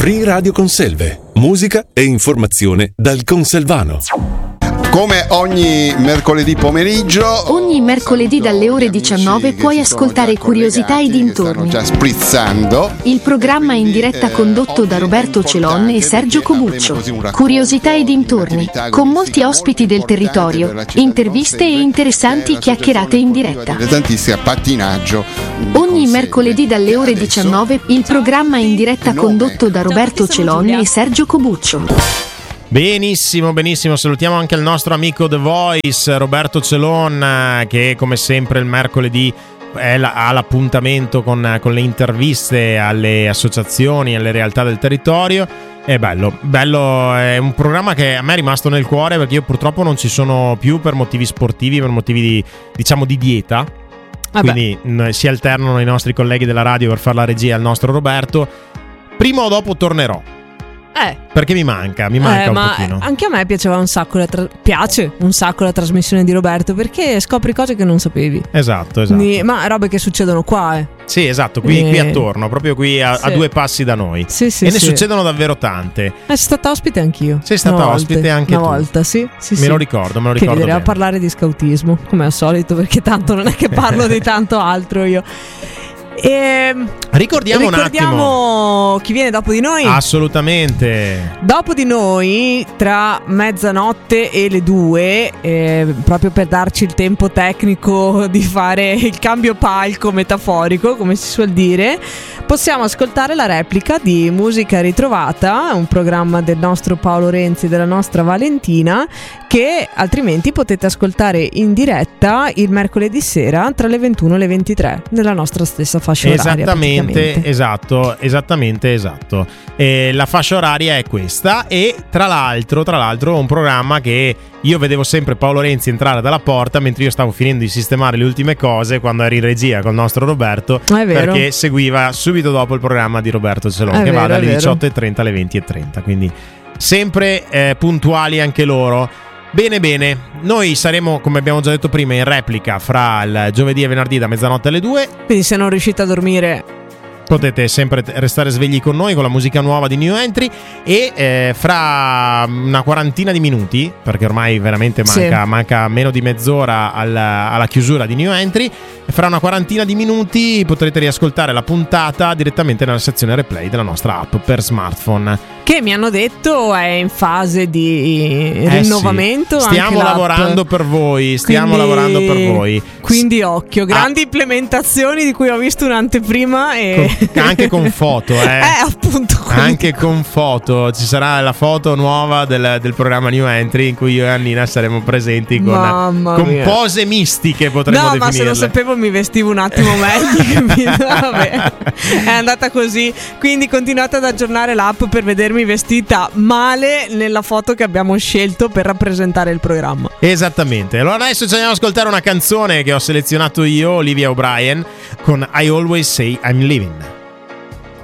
Free Radio Conselve. Musica e informazione dal Conselvano. Come ogni mercoledì pomeriggio, ogni mercoledì dalle ore 19 puoi ascoltare Curiosità e dintorni. Stanno già sprizzando. Il programma in diretta condotto da Roberto Celon e Sergio Cobuccio. Curiosità e dintorni, con molti ospiti del territorio, interviste e interessanti chiacchierate in diretta. Interessantissima pattinaggio. Ogni mercoledì dalle ore 19 il programma in diretta condotto da Roberto Celon e Sergio Cobuccio. Benissimo, salutiamo anche il nostro amico The Voice, Roberto Celon, che come sempre il mercoledì ha l'appuntamento con le interviste alle associazioni, alle realtà del territorio. È bello, è un programma che a me è rimasto nel cuore, perché io purtroppo non ci sono più per motivi sportivi, per motivi di dieta. Quindi si alternano i nostri colleghi della radio per fare la regia al nostro Roberto. Prima o dopo tornerò. Perché mi manca un pochino. Anche a me piaceva un sacco piace un sacco la trasmissione di Roberto, perché scopri cose che non sapevi. Esatto. Ma robe che succedono qua, Sì, esatto, qui attorno, proprio qui a 2 passi da noi. Sì, ne succedono davvero tante. Sono stata ospite anch'io. Sei stata ospite anche tu. Una volta, sì. Me lo ricordo che bene. A parlare di scautismo, come al solito, perché tanto non è che parlo di tanto altro io. Ricordiamo un attimo chi viene dopo di noi. Assolutamente. Dopo di noi, tra mezzanotte e le 2, proprio per darci il tempo tecnico di fare il cambio palco metaforico, come si suol dire, possiamo ascoltare la replica di Musica Ritrovata, un programma del nostro Paolo Renzi e della nostra Valentina, che altrimenti potete ascoltare in diretta il mercoledì sera tra le 21 e le 23 nella nostra stessa fascia oraria. Esattamente. La fascia oraria è questa, e tra l'altro un programma che io vedevo sempre Paolo Renzi entrare dalla porta mentre io stavo finendo di sistemare le ultime cose quando ero in regia col nostro Roberto, perché seguiva subito dopo il programma di Roberto Celon, che va dalle 18:30 alle 20:30, quindi sempre puntuali anche loro. Bene, noi saremo, come abbiamo già detto prima, in replica fra il giovedì e venerdì da mezzanotte alle 2. Quindi se non riuscite a dormire potete sempre restare svegli con noi, con la musica nuova di New Entry, e fra una quarantina di minuti, perché ormai veramente manca meno di mezz'ora alla chiusura di New Entry, fra una quarantina di minuti potrete riascoltare la puntata direttamente nella sezione replay della nostra app per smartphone, che mi hanno detto è in fase di rinnovamento. Stiamo lavorando per voi. Quindi occhio, grandi implementazioni di cui ho visto un'anteprima anche con foto, appunto. Anche con foto. Ci sarà la foto nuova del programma New Entry, in cui io e Annina saremo presenti con pose mistiche, potremmo definirle. Ma se lo sapevo mi vestivo un attimo meglio. Vabbè, è andata così. Quindi continuate ad aggiornare l'app per vedermi vestita male nella foto che abbiamo scelto per rappresentare il programma. Esattamente. Allora adesso ci andiamo ad ascoltare una canzone che ho selezionato io, Olivia O'Brien, con I Always Say I'm Living.